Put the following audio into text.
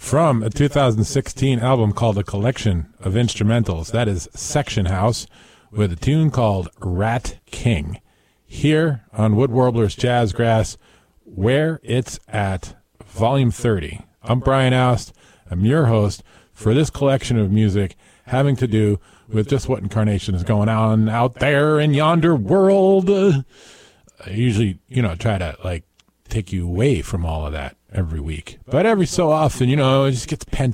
from a 2016 album called A Collection of Instrumentals. That is Section House with a tune called Rat King. Here on Wood Warblers Jazzgrass, Where It's At, Volume 30. I'm Brian Oust. I'm your host for this collection of music having to do with just what incarnation is going on out there in yonder world. I usually, try to, take you away from all of that every week. But every so often, it just gets pent